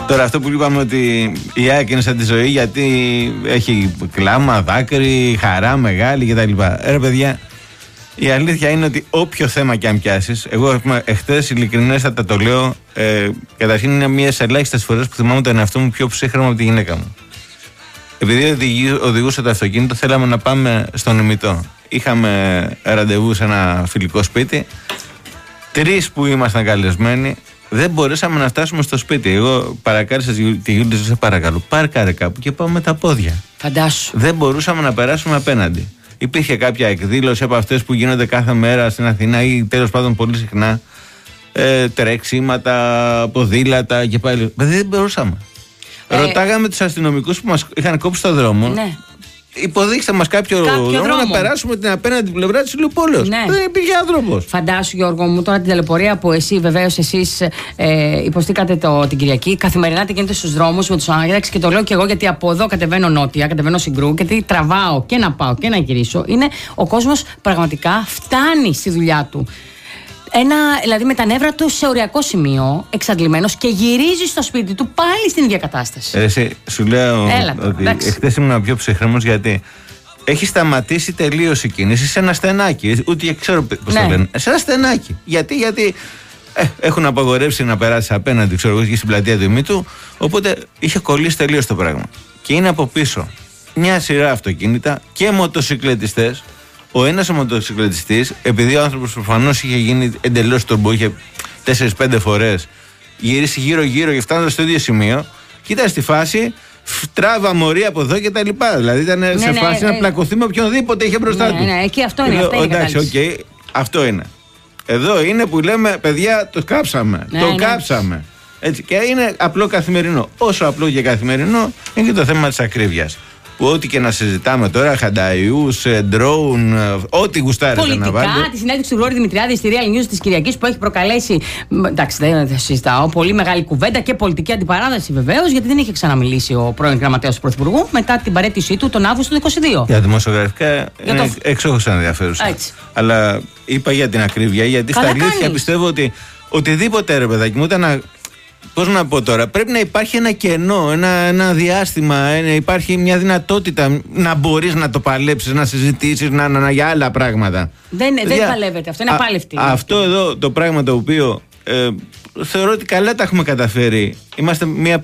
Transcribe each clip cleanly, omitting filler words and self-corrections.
Τώρα αυτό που είπαμε ότι η ΑΕΚ είναι σαν τη ζωή γιατί έχει κλάμα, δάκρυ, χαρά μεγάλη κτλ. Ρε παιδιά, η αλήθεια είναι ότι όποιο θέμα και αν πιάσεις, εγώ εχθές ειλικρινέστατα το λέω, καταρχήν είναι μία ελάχιστες φορές που θυμάμαι τον εαυτό μου πιο ψύχρεμο από τη γυναίκα μου. Επειδή οδηγούσα το αυτοκίνητο, θέλαμε να πάμε στον ημιτό. Είχαμε ραντεβού σε ένα φιλικό σπίτι. 3 που ήμασταν καλεσμένοι, δεν μπορέσαμε να φτάσουμε στο σπίτι. Εγώ παρακάλεσα τη Γιούλη, σε παρακαλώ, πάρκαρε κάπου και πάμε με τα πόδια. Φαντάσου. Δεν μπορούσαμε να περάσουμε απέναντι. Υπήρχε κάποια εκδήλωση από αυτές που γίνονται κάθε μέρα στην Αθήνα ή τέλος πάντων πολύ συχνά. Τρέξιματα, ποδήλατα και πάλι. Δεν μπορούσαμε. Ρωτάγαμε τους αστυνομικούς που μας είχαν κόψει το δρόμο. Ναι. Υποδείξτε μας κάποιο δρόμο να περάσουμε την απέναντι πλευρά της Ηλιουπόλεως. Ναι. Δεν υπήρχε άνθρωπος. Φαντάσου, Γιώργο μου, τώρα την ταλαιπωρία που εσείς υποστήκατε την Κυριακή. Καθημερινά τι γίνεται στους δρόμους με τους αναγένταξεις και το λέω και εγώ γιατί από εδώ κατεβαίνω νότια, κατεβαίνω Συγκρού, γιατί τραβάω και να πάω και να γυρίσω. Ο κόσμος πραγματικά φτάνει στη δουλειά του. Δηλαδή με τα νεύρα του σε οριακό σημείο, εξαντλημένος και γυρίζει στο σπίτι του πάλι στην ίδια κατάσταση. Εσύ, σου λέω ότι εχθές ήμουν πιο ψυχρέμος γιατί έχει σταματήσει τελείως η κίνηση σε ένα στενάκι. Ούτε ξέρω πώς το λένε. Σε ένα στενάκι. Γιατί έχουν απαγορεύσει να περάσει απέναντι, ξέρω εγώ, και στην πλατεία του ημίτου. Οπότε είχε κολλήσει τελείως το πράγμα. Και είναι από πίσω μια σειρά αυτοκίνητα και μοτοσυκλετιστές. Ο ένας μοτοσυκλετιστής, επειδή ο άνθρωπος προφανώς είχε γίνει εντελώς τουρμπο, είχε 4-5 φορές γυρίσει γύρω-γύρω και φτάνοντας στο ίδιο σημείο, και ήταν στη φάση τράβα μωρή από εδώ και τα λοιπά. Δηλαδή ήταν σε φάση να πλακωθεί με οποιονδήποτε είχε μπροστά του. Ναι, εκεί αυτό είναι. Εντάξει, οκ, αυτό είναι. Εδώ είναι που λέμε, παιδιά, το κάψαμε. Το κάψαμε. Έτσι, και είναι απλό καθημερινό. Όσο απλό και καθημερινό είναι και το θέμα της ακρίβειας. Που ό,τι και να συζητάμε τώρα, χανταϊούς, ντρόουν, ό,τι γουστάρετε να βάλετε. Πολιτικά, τη συνέντευξη του Γρηγόρη Δημητριάδη στη Real News της Κυριακής που έχει προκαλέσει, εντάξει, δεν συζητάω, πολύ μεγάλη κουβέντα και πολιτική αντιπαράθεση βεβαίως, γιατί δεν είχε ξαναμιλήσει ο πρώην γραμματέας του Πρωθυπουργού μετά την παραίτησή του τον Αύγουστο του 2022. Για δημοσιογραφικά είναι εξόχως ενδιαφέρουσα. Αλλά είπα για την ακρίβεια, γιατί στα αλήθεια πιστεύω ότι οτιδήποτε, ρε παιδάκι μου, όταν. Πώς να πω τώρα, πρέπει να υπάρχει ένα κενό, ένα διάστημα, υπάρχει μια δυνατότητα να μπορείς να το παλέψεις, να συζητήσεις για άλλα πράγματα. Δεν παλεύεται, αυτό είναι απάλευτη. Αυτό εδώ το πράγμα το οποίο θεωρώ ότι καλά τα έχουμε καταφέρει. Είμαστε μια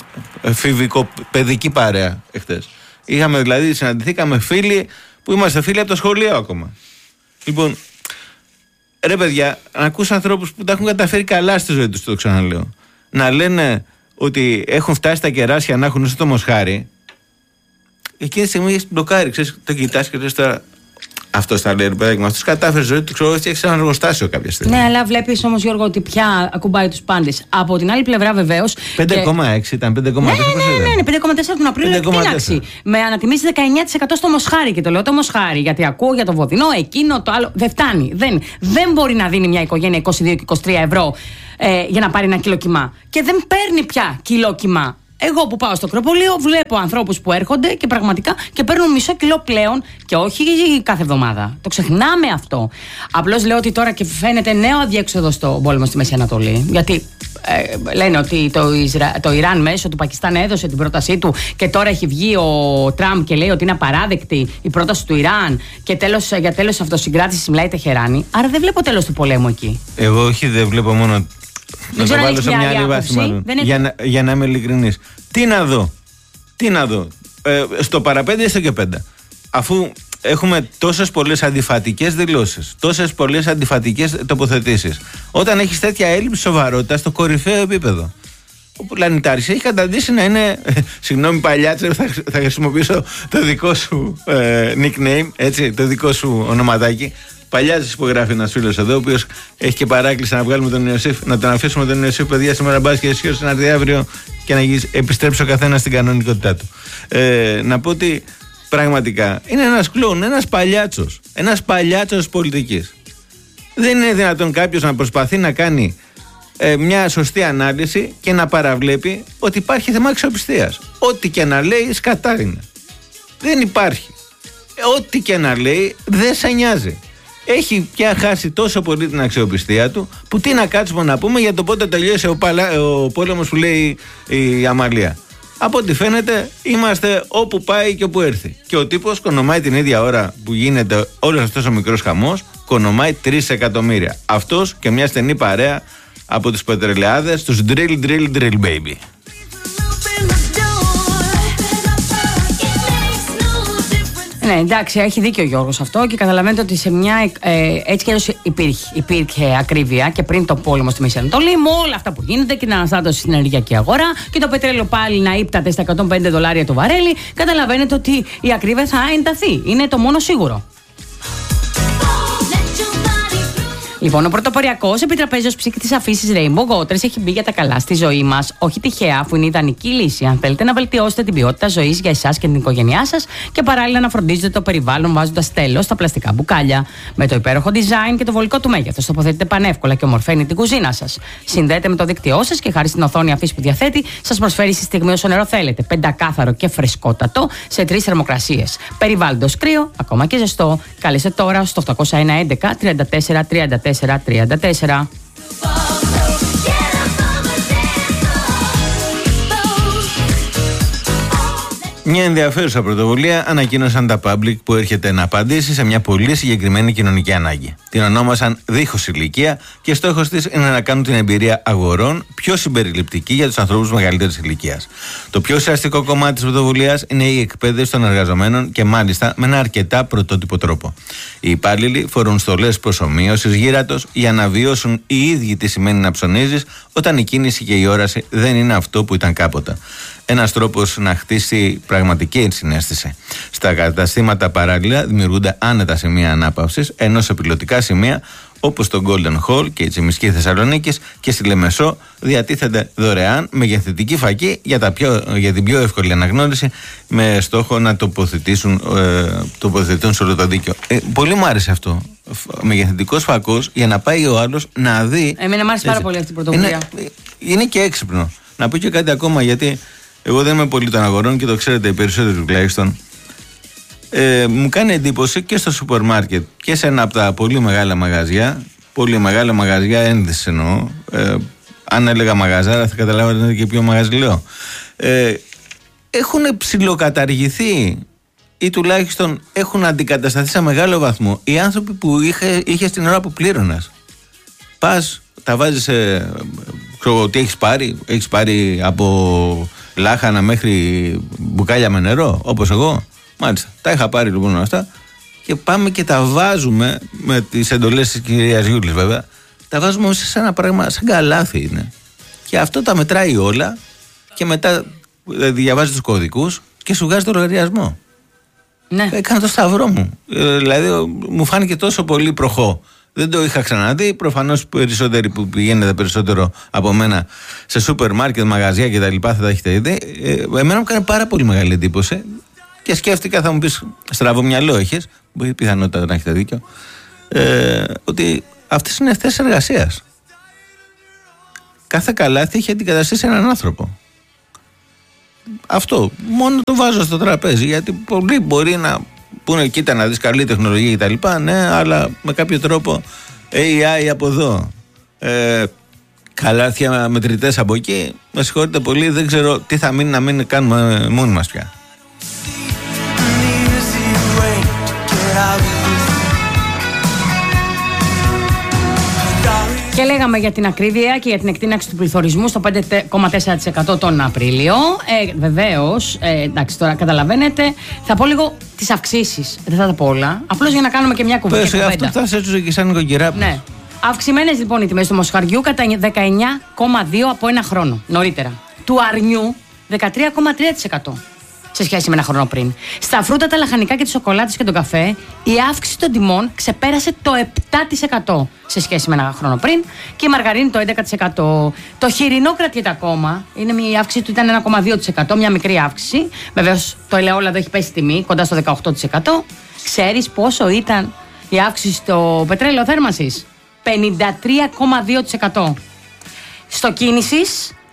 παιδική παρέα εχθές. Δηλαδή συναντηθήκαμε φίλοι που είμαστε φίλοι από το σχολείο ακόμα. Λοιπόν, ρε παιδιά, να ακούς ανθρώπους που τα έχουν καταφέρει καλά στη ζωή τους, το ξαναλέω. Να λένε ότι έχουν φτάσει τα κεράσια να έχουν όσο το μοσχάρι. Εκείνη τη στιγμή έχει μπλοκάρει, ξέρεις, το κοιτάς και λες τώρα. Αυτό θα λέει, ρε παιδάκι μου, αυτό κατάφερε ζωή του, ξέρω, έχει ένα εργοστάσιο κάποια στιγμή. Ναι, αλλά βλέπεις όμως, Γιώργο, ότι πια ακουμπάει τους πάντες. Από την άλλη πλευρά, βεβαίως. 5,6 ήταν, 5,4. Ναι, 5,4 τον Απρίλιο εκτείναξη. Με ανατιμήσει 19% στο μοσχάρι. Και το λέω το μοσχάρι, γιατί ακούω για το βοδινό, εκείνο, το άλλο. Δεν φτάνει. Δεν μπορεί να δίνει μια οικογένεια 22 και 23 ευρώ για να πάρει ένα κιλό κιμά. Και δεν παίρνει πια κιλό κιμά. Εγώ που πάω στο Ακροπολείο βλέπω ανθρώπους που έρχονται και πραγματικά και παίρνουν μισό κιλό πλέον και όχι κάθε εβδομάδα. Το ξεχνάμε αυτό. Απλώς λέω ότι τώρα και φαίνεται νέο αδιέξοδο στον πόλεμο στη Μέση Ανατολή. Γιατί λένε ότι το Ιράν μέσω του Πακιστάν έδωσε την πρότασή του και τώρα έχει βγει ο Τραμπ και λέει ότι είναι απαράδεκτη η πρόταση του Ιράν και για τέλος αυτοσυγκράτησης μιλάει η Τεχεράνη. Άρα δεν βλέπω τέλος του πολέμου εκεί. Εγώ όχι, δεν βλέπω μόνο. Να το βάλω σε μια άλλη βάση, μάλλον. Για να είμαι ειλικρινής. Τι να δω. Στο παραπέντε ή στο και πέντε. Αφού έχουμε τόσες πολλές αντιφατικές δηλώσεις, τόσες πολλές αντιφατικές τοποθετήσεις. Όταν έχεις τέτοια έλλειψη σοβαρότητα στο κορυφαίο επίπεδο. Ο Πλανητάρης έχει καταντήσει να είναι. Συγγνώμη, παλιάτσε, θα χρησιμοποιήσω το δικό σου nickname, έτσι, το δικό σου ονοματάκι. Παλιάζης υπογράφει ένας φίλος εδώ, ο οποίος έχει και παράκληση να βγάλουμε τον Ιωσήφ, να τον αφήσουμε τον Ιωσήφ, παιδιά, σήμερα μπας και αισιός να έρθει αύριο και να επιστρέψει ο καθένας στην κανονικότητά του. Να πω ότι πραγματικά είναι ένας κλόουν, ένας παλιάτσος πολιτικής. Δεν είναι δυνατόν κάποιος να προσπαθεί να κάνει μια σωστή ανάλυση και να παραβλέπει ότι υπάρχει θέμα αξιοπιστίας. Ό,τι και να λέει σκατά είναι. Δεν υπάρχει. Ό,τι και να λέει δεν σε νοιάζει. έχει πια χάσει τόσο πολύ την αξιοπιστία του, που τι να κάτσουμε να πούμε για το πότε τελείωσε ο πόλεμος που λέει η Αμαλία. Από ό,τι φαίνεται είμαστε όπου πάει και όπου έρθει. Και ο τύπος κονομάει την ίδια ώρα που γίνεται όλος αυτός ο μικρός χαμός, κονομάει 3 εκατομμύρια. Αυτός και μια στενή παρέα από τους πετρελαιάδες, τους drill baby. Ναι, εντάξει, έχει δίκιο ο Γιώργος αυτό και καταλαβαίνετε ότι σε μια. Έτσι κι αλλιώς υπήρχε ακρίβεια και πριν το πόλεμο στη Μέση Ανατολή, με όλα αυτά που γίνεται και την αναστάτωση στην ενεργειακή αγορά και το πετρέλαιο πάλι να ύπταται στα $105 το βαρέλι. Καταλαβαίνετε ότι η ακρίβεια θα ενταθεί. Είναι το μόνο σίγουρο. Λοιπόν, ο πρωτοποριακός επιτραπέζιος ψύκτης αφήσης Rainbow Waters έχει μπει για τα καλά στη ζωή μας. Όχι τυχαία, αφού είναι ιδανική λύση. Αν θέλετε να βελτιώσετε την ποιότητα ζωής για εσάς και την οικογένειά σας και παράλληλα να φροντίζετε το περιβάλλον βάζοντας τέλος στα πλαστικά μπουκάλια. Με το υπέροχο design και το βολικό του μέγεθος, τοποθετείτε πανεύκολα και ομορφαίνει την κουζίνα σας. Συνδέεται με το δίκτυό σας και χάρη στην οθόνη αφής που διαθέτει, σας προσφέρει στη στιγμή όσο νερό θέλετε. Πεντακάθαρο και φρεσκότατο σε 3 θερμοκρασίες. Περιβάλλοντος κρύο, ακόμα και ζεστό. Καλέστε τώρα στο 801 11 34 34 34. Μια ενδιαφέρουσα πρωτοβουλία ανακοίνωσαν τα Public που έρχεται να απαντήσει σε μια πολύ συγκεκριμένη κοινωνική ανάγκη. Την ονόμασαν Δίχως Ηλικία και στόχος της είναι να κάνουν την εμπειρία αγορών πιο συμπεριληπτική για τους ανθρώπους μεγαλύτερης ηλικίας. Το πιο ουσιαστικό κομμάτι της πρωτοβουλίας είναι η εκπαίδευση των εργαζομένων και μάλιστα με ένα αρκετά πρωτότυπο τρόπο. Οι υπάλληλοι φορούν στολές προσομοίωσης γύρατος για να βιώσουν οι ίδιοι τι σημαίνει να ψωνίζεις όταν η κίνηση και η όραση δεν είναι αυτό που ήταν κάποτε. Ένας τρόπος να χτίσει πραγματική συναίσθηση. Στα καταστήματα παράλληλα δημιουργούνται άνετα σημεία ανάπαυσης, ενώ σε πιλωτικά σημεία όπως το Golden Hall και η Τσιμισκή Θεσσαλονίκης και στη Λεμεσό διατίθενται δωρεάν μεγεθυντική φακή για την πιο εύκολη αναγνώριση, με στόχο να τοποθετηθούν σε όλο το δίκαιο. Πολύ μου άρεσε αυτό. Μεγεθυντικός φακός για να πάει ο άλλος να δει. Εμένα μου άρεσε πάρα πολύ αυτή η πρωτοβουλία. Είναι και έξυπνο. Να πω και κάτι ακόμα, γιατί εγώ δεν είμαι πολύ των αγορών και το ξέρετε οι περισσότεροι τουλάχιστον. Μου κάνει εντύπωση και στο σούπερ μάρκετ και σε ένα από τα πολύ μεγάλα μαγαζιά, ένδυση εννοώ. Αν έλεγα μαγαζάρα θα καταλάβατε και ποιο μαγαζί λέω. Έχουν ψιλοκαταργηθεί ή τουλάχιστον έχουν αντικατασταθεί σε μεγάλο βαθμό οι άνθρωποι που είχε την ώρα που πλήρωνας. Πας, τα βάζεις τι έχεις πάρει από λάχανα μέχρι μπουκάλια με νερό, όπως εγώ. Μάλιστα, τα είχα πάρει λοιπόν αυτά και πάμε και τα βάζουμε με τις εντολές της κυρίας Γιούλης βέβαια. Τα βάζουμε σε ένα πράγμα σαν καλάθι είναι. Και αυτό τα μετράει όλα και μετά διαβάζει τους κωδικούς και σου βγάζει το λογαριασμό. Ναι. Έκανα το σταυρό μου. Δηλαδή μου φάνηκε τόσο πολύ προχώ. Δεν το είχα ξαναδεί. Προφανώς περισσότεροι που πηγαίνετε περισσότερο από μένα σε σούπερ μάρκετ, μαγαζιά κτλ. Θα τα έχετε δει. Εμένα μου κάνει πάρα πολύ μεγάλη εντύπωση και σκέφτηκα, θα μου πεις, στραβό μυαλό έχεις, μπορεί πιθανότητα να έχετε δίκιο, ότι αυτές είναι θέσεις εργασίας. Κάθε καλάθι έχει αντικαταστήσει έναν άνθρωπο. Αυτό μόνο το βάζω στο τραπέζι, γιατί πολλοί μπορεί να πούνε κοίτα να δεις καλή τεχνολογία κτλ. Ναι, αλλά με κάποιο τρόπο AI από εδώ, καλάθια μετρητές από εκεί. Με συγχωρείτε πολύ, δεν ξέρω τι θα μείνει να μην κάνουμε μόνοι μας πια. Και λέγαμε για την ακρίβεια και για την εκτείναξη του πληθωρισμού στο 5,4% τον Απρίλιο. Βεβαίως, εντάξει, τώρα καταλαβαίνετε, θα πω λίγο τις αυξήσεις. Δεν θα τα πω όλα. Απλώς για να κάνουμε και μια κουβέντα. Αυτό θα σε έτσι και σαν νοικοκυρά. Ναι. Αυξημένες λοιπόν οι τιμές του μοσχαριού κατά 19,2% από ένα χρόνο νωρίτερα. Του αρνιού 13,3%. Σε σχέση με ένα χρόνο πριν. Στα φρούτα, τα λαχανικά και τις σοκολάτες και τον καφέ, η αύξηση των τιμών ξεπέρασε το 7% σε σχέση με ένα χρόνο πριν και η μαργαρίνη το 11%. Το χοιρινό κρατιέται ακόμα. Η αύξηση του ήταν 1,2%, μια μικρή αύξηση. Βεβαίως το ελαιόλαδο έχει πέσει τιμή, κοντά στο 18%. Ξέρεις πόσο ήταν η αύξηση στο πετρέλαιο θέρμανσης? 53,2%. Στο κίνησης 3,9%.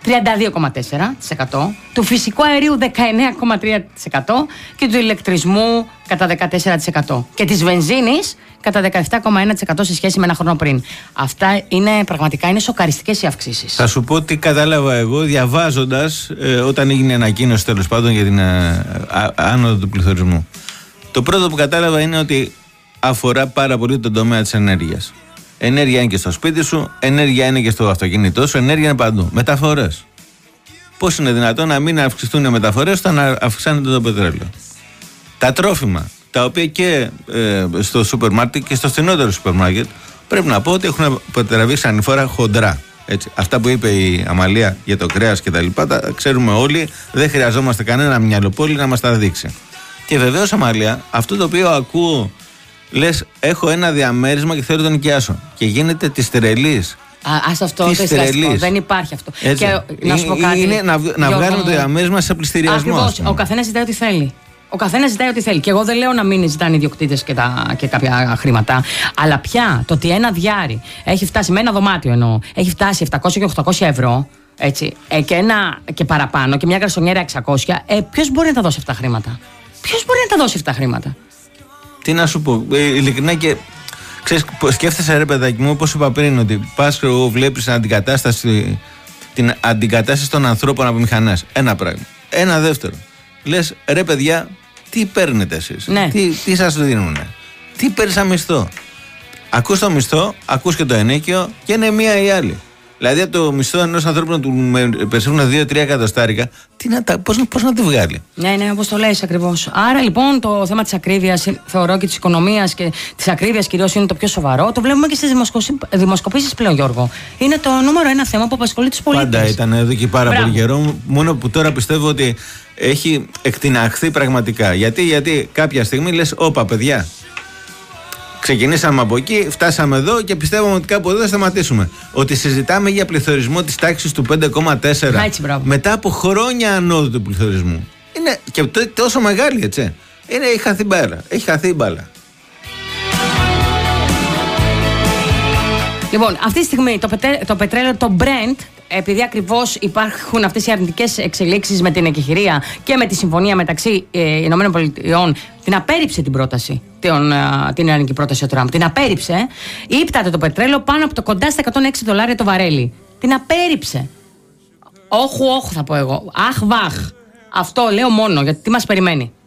32,4%, του φυσικού αερίου 19,3% και του ηλεκτρισμού κατά 14% και της βενζίνης κατά 17,1% σε σχέση με ένα χρόνο πριν. Αυτά είναι σοκαριστικές οι αυξήσεις. Θα σου πω τι κατάλαβα εγώ διαβάζοντας όταν έγινε ανακοίνωση τέλος πάντων για την άνοδο του πληθωρισμού. Το πρώτο που κατάλαβα είναι ότι αφορά πάρα πολύ τον τομέα της ενέργειας. Ενέργεια είναι και στο σπίτι σου, ενέργεια είναι και στο αυτοκίνητό σου, ενέργεια είναι παντού. Μεταφορές. Πώς είναι δυνατόν να μην αυξηθούν οι μεταφορές όταν αυξάνεται το πετρέλαιο? Τα τρόφιμα, τα οποία και στο σούπερ μάρκετ και στο φθηνότερο σούπερ μάρκετ πρέπει να πω ότι έχουν τραβήξει ανηφόρα χοντρά. Έτσι. Αυτά που είπε η Αμαλία για το κρέας και τα λοιπά, τα ξέρουμε όλοι, δεν χρειαζόμαστε κανένα μυαλοπόλη να μας τα δείξει. Και βεβαίως, Αμαλία, αυτό το οποίο ακούω, λες, έχω ένα διαμέρισμα και θέλω να τον νοικιάσω. Και γίνεται της τρελής. Ας αυτό το εστιαστικό. Δεν υπάρχει αυτό. Έτσι. Και να σου πω κάτι. Είναι να βγάλουμε το διαμέρισμα σε πληστηριασμό. Ακριβώς. Ο καθένας ζητάει ό,τι θέλει. Ο καθένας ζητάει ό,τι θέλει. Και εγώ δεν λέω να μην ζητάνε οι ιδιοκτήτες και κάποια χρήματα. Αλλά πια το ότι ένα διάρρη έχει φτάσει, με ένα δωμάτιο εννοώ, έχει φτάσει 700 και 800 ευρώ. Έτσι, και παραπάνω, και μια γκαρσονιέρα 600, ποιος μπορεί να τα δώσει αυτά τα χρήματα? Ποιος μπορεί να τα δώσει αυτά τα χρήματα? Τι να σου πω, ειλικρινά, και ξέρεις, σκέφτεσαι, ρε παιδάκι μου, όπως είπα πριν, ότι πας, βλέπεις την αντικατάσταση των ανθρώπων από μηχανές. Ένα πράγμα. Ένα δεύτερο. Λες, ρε παιδιά, τι παίρνετε εσείς? Ναι. Τι σας δίνουνε? Τι παίρνεις σαν μισθό? Ακούς το μισθό, ακούς και το ενίκιο και είναι μία ή άλλη. Δηλαδή από το μισθό ενός ανθρώπου να του περισσεύουν 2-3 εκατοστάρικα, πώς να τη βγάλει? Ναι, όπως το λες ακριβώς. Άρα λοιπόν το θέμα της ακρίβειας, θεωρώ, και της οικονομίας και της ακρίβειας κυρίως, είναι το πιο σοβαρό. Το βλέπουμε και στις δημοσκοπήσεις πλέον, Γιώργο. Είναι το νούμερο ένα θέμα που απασχολεί τους πολίτες. Πάντα ήταν εδώ και πάρα πολύ καιρό. Μόνο που τώρα πιστεύω ότι έχει εκτιναχθεί πραγματικά. Γιατί κάποια στιγμή λες, όπα παιδιά, ξεκινήσαμε από εκεί, φτάσαμε εδώ και πιστεύαμε ότι κάπου εδώ θα σταματήσουμε. Ότι συζητάμε για πληθωρισμό της τάξης του 5,4 μετά από χρόνια ανόδου του πληθωρισμού. Είναι και τόσο μεγάλη, έτσι. Έχει χαθεί μπάλα. Έχει χαθεί η μπάλα. Λοιπόν, αυτή τη στιγμή το πετρέλαιο, το Brent, επειδή ακριβώς υπάρχουν αυτές οι αρνητικές εξελίξεις με την εκεχηρία και με τη συμφωνία μεταξύ ΗΠΑ, την απέρριψε την πρόταση, την ιρανική πρόταση ο Τραμπ. Την απέρριψε, ύπταται το πετρέλαιο πάνω από το κοντά στα $106 το βαρέλι. Την απέρριψε. Όχου θα πω εγώ. Αχ βαχ. Αυτό λέω μόνο, γιατί τι μας περιμένει?